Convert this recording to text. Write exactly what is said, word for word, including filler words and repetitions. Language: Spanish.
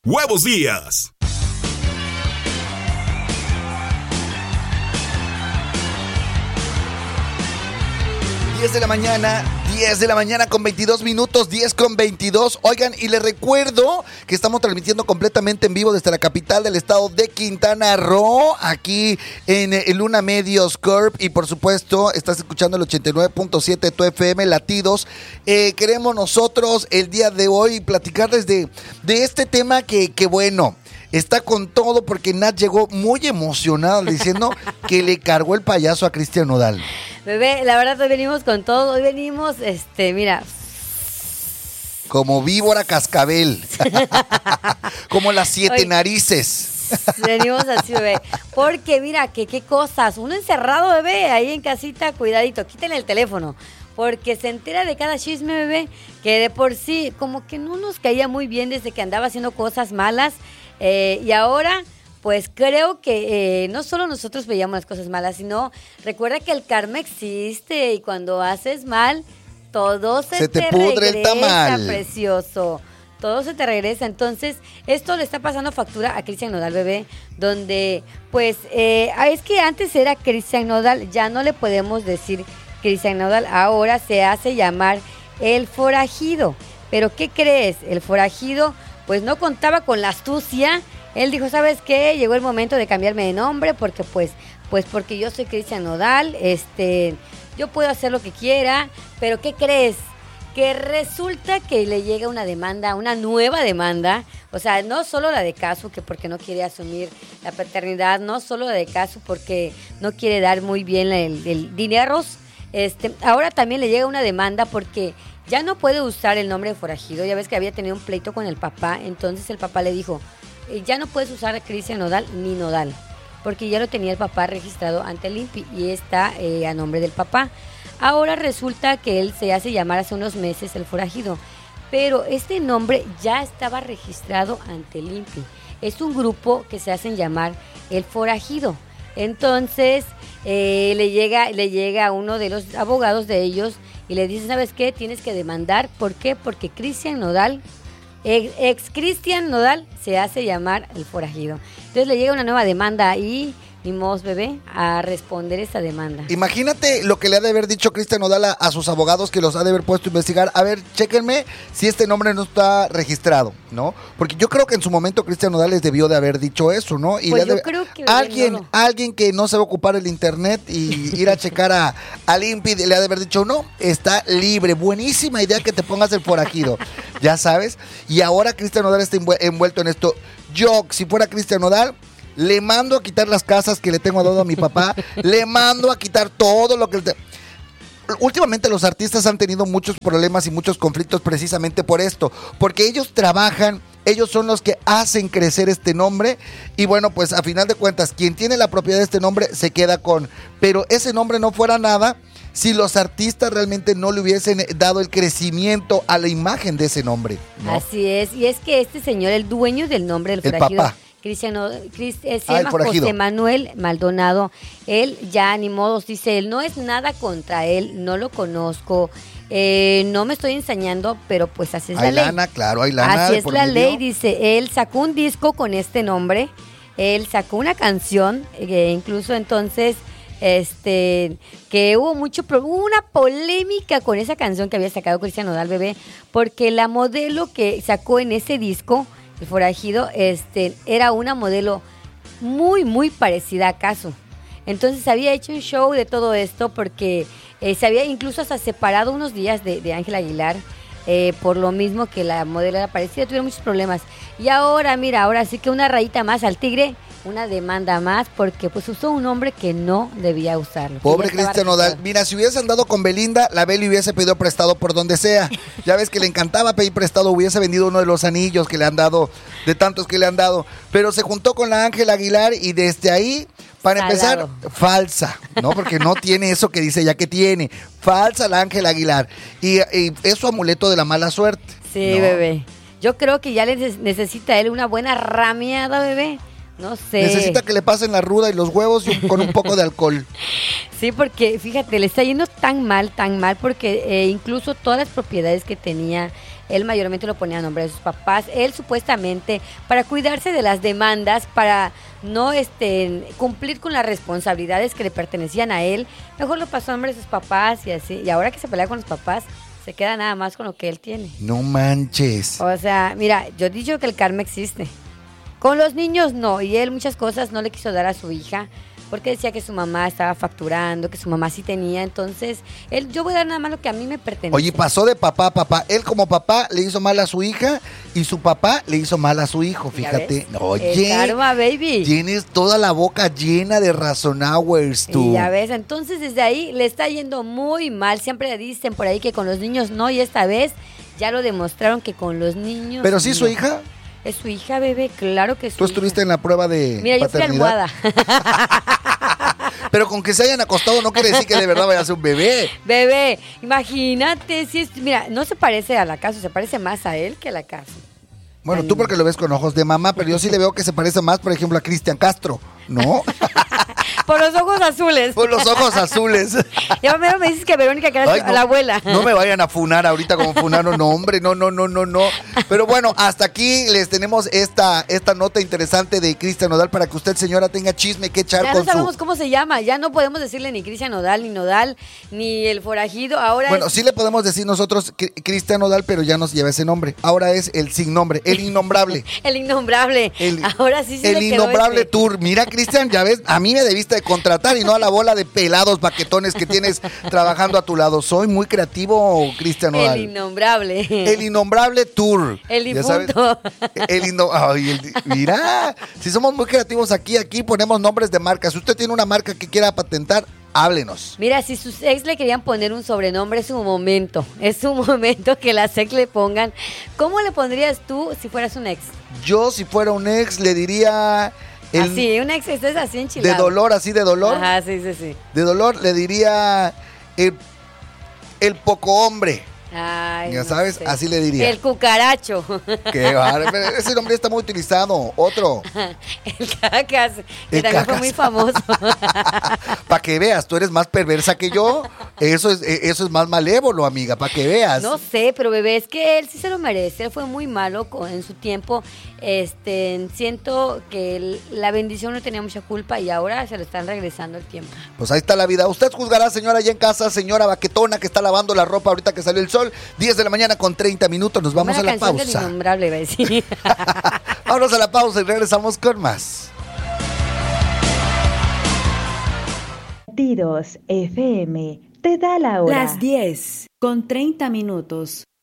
Huevos Días. diez de la mañana, diez de la mañana con veintidós minutos, diez con veintidós. Oigan, y les recuerdo que estamos transmitiendo completamente en vivo desde la capital del estado de Quintana Roo, aquí en el Luna Medios Corp. Y por supuesto, estás escuchando el ochenta y nueve punto siete tu F M Latidos. Eh, queremos nosotros el día de hoy platicarles de, de este tema que, que bueno... Está con todo porque Nat llegó muy emocionada diciendo que le cargó el payaso a Cristian Nodal. Bebé, la verdad hoy venimos con todo, hoy venimos, este, mira. Como víbora cascabel. Como las siete hoy, narices. Venimos así, bebé. Porque mira, que qué cosas. Uno encerrado, bebé, ahí en casita, cuidadito, quítenle el teléfono. Porque se entera de cada chisme, bebé, que de por sí como que no nos caía muy bien desde que andaba haciendo cosas malas. Eh, y ahora, pues creo que eh, no solo nosotros veíamos las cosas malas, sino recuerda que el karma existe y cuando haces mal, todo se, se te, te pudre regresa, el tamal. Precioso. Todo se te regresa. Entonces, esto le está pasando factura a Cristian Nodal, bebé, donde, pues, eh, es que antes era Cristian Nodal, ya no le podemos decir Cristian Nodal, ahora se hace llamar el forajido. Pero, ¿qué crees? El forajido... pues no contaba con la astucia. Él dijo, ¿sabes qué? Llegó el momento de cambiarme de nombre porque pues, pues porque yo soy Cristian Nodal, este, yo puedo hacer lo que quiera, pero ¿qué crees? Que resulta que le llega una demanda, una nueva demanda, o sea, no solo la de Casu, que porque no quiere asumir la paternidad, no solo la de Casu porque no quiere dar muy bien el, el dineros, este, ahora también le llega una demanda porque ya no puede usar el nombre de forajido. Ya ves que había tenido un pleito con el papá. Entonces el papá le dijo, ya no puedes usar a Cristian Nodal ni Nodal, porque ya lo tenía el papá registrado ante el I N P I y está eh, a nombre del papá. Ahora resulta que él se hace llamar hace unos meses el forajido, pero este nombre ya estaba registrado ante el I N P I. Es un grupo que se hacen llamar el forajido. Entonces eh, le llega, le llega a uno de los abogados de ellos y le dice, ¿sabes qué? Tienes que demandar. ¿Por qué? Porque Cristian Nodal, ex Cristian Nodal, se hace llamar el forajido. Entonces le llega una nueva demanda y ni modo, bebé, a responder esa demanda. Imagínate lo que le ha de haber dicho Cristian Nodal a, a sus abogados, que los ha de haber puesto a investigar. A ver, chéquenme si este nombre no está registrado, ¿no? Porque yo creo que en su momento Cristian Nodal les debió de haber dicho eso, ¿no? Y pues le yo de... creo que... Alguien, no. alguien que no sabe ocupar el internet y ir a checar a, al I N P I le ha de haber dicho, no, está libre. Buenísima idea que te pongas el forajido, ya sabes. Y ahora Cristian Nodal está envuelto en esto. Yo, si fuera Cristian Nodal, le mando a quitar las casas que le tengo dado a mi papá, le mando a quitar todo lo que... Te... Últimamente los artistas han tenido muchos problemas y muchos conflictos precisamente por esto, porque ellos trabajan, ellos son los que hacen crecer este nombre y bueno, pues a final de cuentas, quien tiene la propiedad de este nombre se queda con, pero ese nombre no fuera nada si los artistas realmente no le hubiesen dado el crecimiento a la imagen de ese nombre, ¿no? Así es, y es que este señor, el dueño del nombre del el forajido, papá. Cristiano, Crist, eh, se ah, llama José Manuel Maldonado. Él ya ni modos, dice él, no es nada contra él, no lo conozco, eh, no me estoy ensañando, pero pues así es hay la lana, ley. Claro, hay lana. Así es la medio. ley, dice, él sacó un disco con este nombre, él sacó una canción, eh, incluso entonces, este, que hubo mucho, hubo una polémica con esa canción que había sacado Cristian Nodal, bebé, porque la modelo que sacó en ese disco, el forajido, este, era una modelo muy, muy parecida a Casu. Entonces había hecho un show de todo esto porque eh, se había incluso hasta separado unos días de, de Ángela Aguilar, eh, por lo mismo que la modelo era parecida, tuvieron muchos problemas. Y ahora, mira, ahora sí que una rayita más al tigre, una demanda más porque pues usó un nombre que no debía usarlo. Pobre Cristian Nodal. Mira, si hubiese andado con Belinda, la Beli hubiese pedido prestado por donde sea. Ya ves que le encantaba pedir prestado, hubiese vendido uno de los anillos que le han dado, de tantos que le han dado. Pero se juntó con la Ángela Aguilar y desde ahí, para Salado. empezar, falsa, ¿no? Porque no tiene eso que dice ya que tiene. Falsa la Ángela Aguilar. Y, y es su amuleto de la mala suerte. Sí, ¿no? bebé. Yo creo que ya le necesita él una buena rameada, bebé. No sé. Necesita que le pasen la ruda y los huevos y con un poco de alcohol. Sí, porque fíjate, le está yendo tan mal, tan mal, porque eh, incluso todas las propiedades que tenía él mayormente lo ponía a nombre de sus papás. Él supuestamente, para cuidarse de las demandas, para no este, cumplir con las responsabilidades que le pertenecían a él, mejor lo pasó a nombre de sus papás y así. Y ahora que se pelea con los papás, se queda nada más con lo que él tiene. No manches. O sea, mira, yo he dicho que el karma existe. Con los niños no, y él muchas cosas no le quiso dar a su hija, porque decía que su mamá estaba facturando, que su mamá sí tenía, entonces, él, yo voy a dar nada más lo que a mí me pertenece. Oye, pasó de papá a papá. Él como papá le hizo mal a su hija y su papá le hizo mal a su hijo, fíjate. Oye, el karma, baby. Tienes toda la boca llena de razonowers tú. Y ya ves, entonces desde ahí le está yendo muy mal. Siempre dicen por ahí que con los niños no, y esta vez ya lo demostraron que con los niños Pero sí, no. su hija. Es su hija, bebé, claro que sí. ¿Tú estuviste en la prueba de Mira, paternidad? yo fui almohada. Pero con que se hayan acostado no quiere decir que de verdad vaya a ser un bebé. Bebé, imagínate, si es, mira, no se parece a la Casu, se parece más a él que a la Casu. Bueno, tú porque lo ves con ojos de mamá, pero yo sí le veo que se parece más, por ejemplo, a Cristian Castro, ¿no? Por los ojos azules. Por los ojos azules. Ya primero me dices que Verónica que era Ay, a no, la abuela. No me vayan a funar ahorita como funaron, no, hombre, no, no, no, no, no. Pero bueno, hasta aquí les tenemos esta, esta nota interesante de Cristian Nodal para que usted, señora, tenga chisme que echar Ya con no sabemos su... cómo se llama, ya no podemos decirle ni Cristian Nodal, ni Nodal, ni el forajido, ahora Bueno, es... sí le podemos decir nosotros Cri- Cristian Nodal, pero ya nos lleva ese nombre. Ahora es el sin nombre, el innombrable. El innombrable. El, ahora sí se el le quedó innombrable ese. tour. Mira, Cristian, ya ves, a mí me debiste de contratar y no a la bola de pelados paquetones que tienes trabajando a tu lado. Soy muy creativo, Cristian Nodal. El innombrable. El innombrable tour. El Ya sabes, difunto. El indo- ay, el di- mira, si somos muy creativos aquí, aquí ponemos nombres de marcas. Si usted tiene una marca que quiera patentar, háblenos. Mira, si sus ex le querían poner un sobrenombre, es un momento. Es un momento que las ex le pongan. ¿Cómo le pondrías tú si fueras un ex? Yo, si fuera un ex, le diría... el- así, un ex, esto es así enchilado. de dolor, así de dolor. Ajá, sí, sí, sí. De dolor, le diría el, el poco hombre. Ay, Ya no sabes, sé. así le diría. El cucaracho. Qué bárbaro, pero ese nombre está muy utilizado. Otro. El cacas, que El también cacas. fue muy famoso. Para que veas, tú eres más perversa que yo. Eso es, eso es más malévolo, amiga, para que veas. No sé, pero bebé, es que él sí se lo merece. Él fue muy malo con- en su tiempo. Este, siento que el- la bendición no tenía mucha culpa y ahora se lo están regresando el tiempo. Pues ahí está la vida. Usted juzgará, señora, allá en casa, señora baquetona que está lavando la ropa ahorita que salió el sol. diez de la mañana con treinta minutos. Nos vamos Como a la la canción del pausa. innombrable, iba a decir. Vámonos a la pausa y regresamos con más. Latidos F M te da la hora. Las diez con treinta minutos.